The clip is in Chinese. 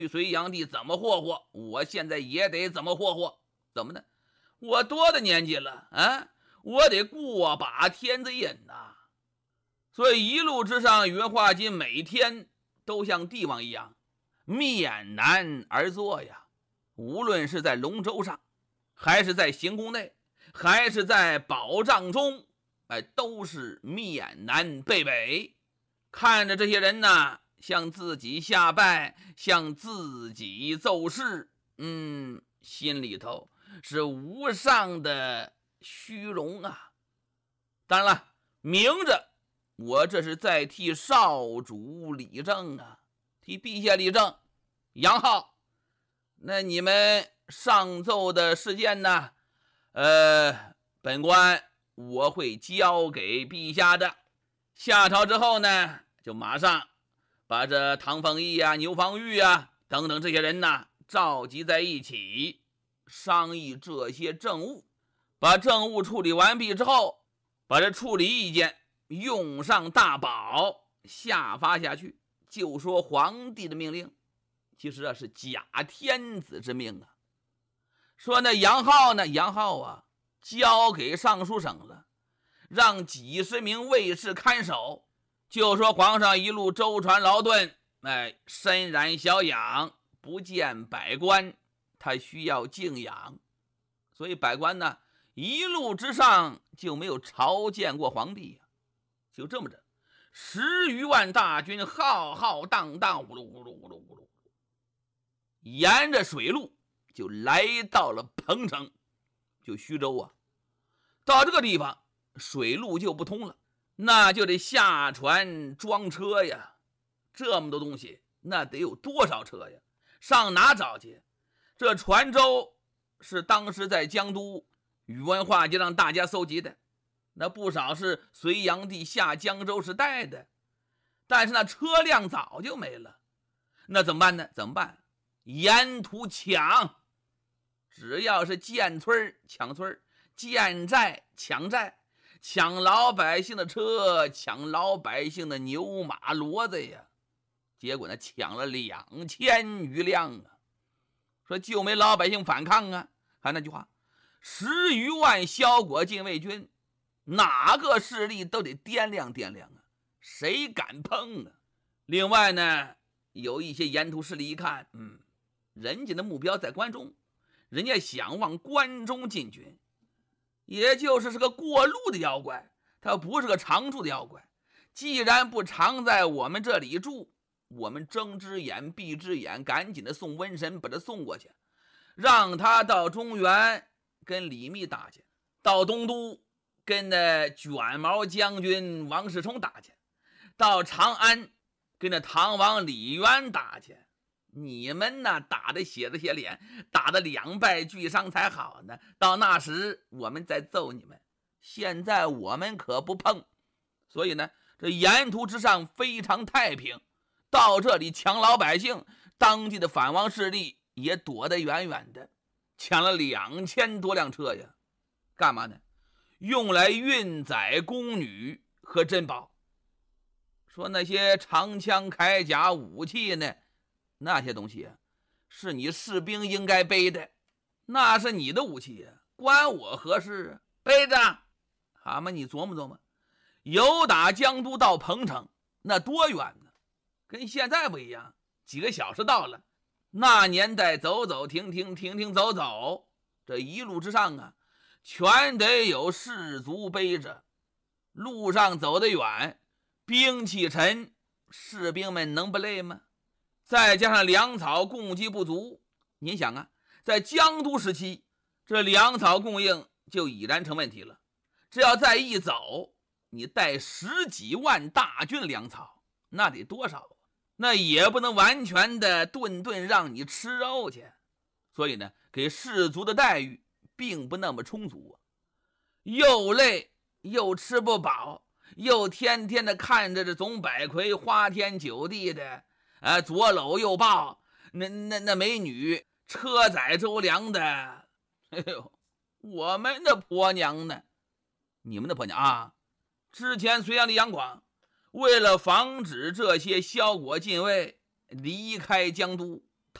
隋炀帝怎么霍霍，我现在也得怎么霍霍。怎么呢？我多大年纪了啊？我得过把天子瘾呐。所以一路之上，宇文化及每天都像帝王一样面南而坐呀。无论是在龙舟上，还是在行宫内，还是在宝帐中，都是面南背北，看着这些人呢，向自己下拜，向自己奏事，心里头是无上的虚荣啊。当然了，明着我这是在替少主理政啊，替陛下理政。杨浩，那你们上奏的事件呢？本官我会交给陛下的。下朝之后呢，就马上把这唐凤义啊、牛方玉啊等等这些人呢召集在一起，商议这些政务。把政务处理完毕之后，把这处理意见用上大宝下发下去，就说皇帝的命令。其实啊，是假天子之命啊。说那杨浩呢，杨浩啊，交给尚书省了，让几十名卫士看守。就说皇上一路舟船劳顿，身染小养，不见百官，他需要静养。所以百官呢，一路之上就没有朝见过皇帝啊。就这么着，10余万大军浩浩荡荡，呼噜呼噜呼噜呼噜，沿着水路就来到了彭城，就徐州啊。到这个地方水路就不通了，那就得下船装车呀。这么多东西，那得有多少车呀？上哪找去？这船舟是当时在江都宇文化及让大家搜集的，那不少是隋炀帝下江州时带的，但是那车辆早就没了。那怎么办呢？怎么办？沿途抢，只要是见村抢村，见寨抢寨，抢老百姓的车，抢老百姓的牛马骡子呀。结果呢，抢了2000余辆啊。说就没老百姓反抗啊。还那句话，10余万骁国禁卫军，哪个势力都得掂量掂量啊，谁敢碰啊？另外呢，有一些沿途势力一看，人家的目标在关中，人家想往关中进军，也就是个过路的妖怪，他不是个常住的妖怪。既然不常在我们这里住，我们睁只眼闭只眼，赶紧的送瘟神把他送过去，让他到中原跟李密打去，到东都跟那卷毛将军王世充打去，到长安跟那唐王李渊打去。你们呢，打得血脸，打得2败俱伤才好呢。到那时我们再揍你们，现在我们可不碰。所以呢，这沿途之上非常太平。到这里抢老百姓，当地的反王势力也躲得远远的，抢了2000多辆车呀。干嘛呢？用来运载宫女和珍宝。说那些长枪铠甲武器呢，那些东西啊，是你士兵应该背的，那是你的武器啊，关我何事啊？背着。好嘛，你琢磨琢磨，由打江都到彭城那多远呢？跟现在不一样，几个小时到了。那年代走走停停，停停走走，这一路之上啊，全得有士卒背着。路上走得远，兵器沉，士兵们能不累吗？再加上粮草供给不足，您想啊，在江都时期，这粮草供应就已然成问题了。只要再一走，你带10几万大军粮草，那得多少啊？那也不能完全的顿顿让你吃肉去。所以呢，给士卒的待遇并不那么充足啊，又累又吃不饱，又天天的看着这总百魁花天酒地的，左搂右抱，那美女车载周粮的。哎呦，我们的婆娘呢？你们的婆娘啊？之前隋炀帝杨广为了防止这些骁国禁卫离开江都，